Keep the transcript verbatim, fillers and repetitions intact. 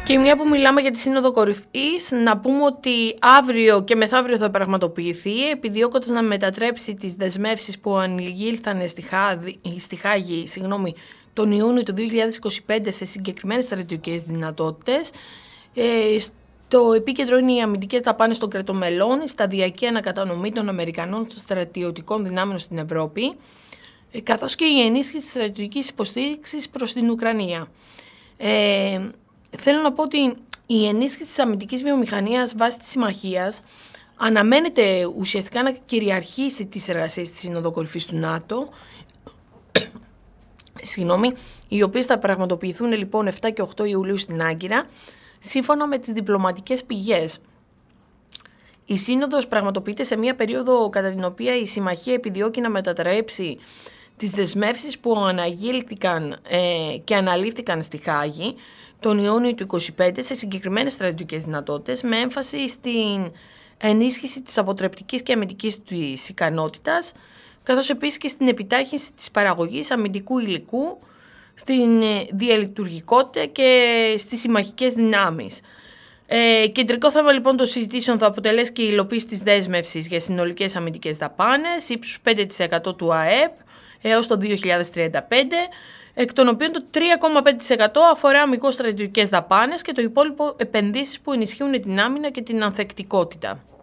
Και μια που μιλάμε για τη Σύνοδο Κορυφής, να πούμε ότι αύριο και μεθαύριο θα πραγματοποιηθεί, επιδιώκοντας να μετατρέψει τις δεσμεύσεις που ανηγήλθανε στη, Χάδη, στη Χάγη συγγνώμη, τον Ιούνιο του δύο χιλιάδες είκοσι πέντε σε συγκεκριμένες στρατιωτικές δυνατότητες. Ε, το επίκεντρο είναι οι αμυντικές δαπάνες των κρατών μελών, η σταδιακή ανακατανομή των Αμερικανών των στρατιωτικών δυνάμεων στην Ευρώπη, ε, καθώς και η ενίσχυση της στρατιωτικής υποστήριξης προς την Ουκρανία. Ε, θέλω να πω ότι η ενίσχυση της αμυντικής βιομηχανίας βάσει της συμμαχίας αναμένεται ουσιαστικά να κυριαρχήσει τις εργασίες της Συνόδου Κορυφής του ΝΑΤΟ, συγγνώμη, οι οποίες θα πραγματοποιηθούν λοιπόν επτά και οκτώ Ιουλίου στην Άγκυρα, σύμφωνα με τις διπλωματικές πηγές. Η Σύνοδος πραγματοποιείται σε μια περίοδο κατά την οποία η Συμμαχία επιδιώκει να μετατρέψει τις δεσμεύσεις που αναγγείλθηκαν ε, και αναλήφθηκαν στη Χάγη τον Ιούνιο του είκοσι πέντε σε συγκεκριμένες στρατιωτικές δυνατότητες, με έμφαση στην ενίσχυση της αποτρεπτικής και αμυντικής της ικανότητας, καθώς επίσης και στην επιτάχυνση της παραγωγής αμυντικού υλικού, στην διαλειτουργικότητα και στις συμμαχικές δυνάμεις. Ε, κεντρικό θέμα λοιπόν των συζητήσεων θα αποτελέσει και η υλοποίηση της δέσμευσης για συνολικές αμυντικές δαπάνες ύψους πέντε τοις εκατό του ΑΕΠ έως το δύο χιλιάδες τριάντα πέντε, εκ των οποίων το τρία κόμμα πέντε τοις εκατό αφορά αμυντικώς στρατιωτικές δαπάνες και το υπόλοιπο επενδύσεις που ενισχύουν την άμυνα και την ανθεκτικότητα.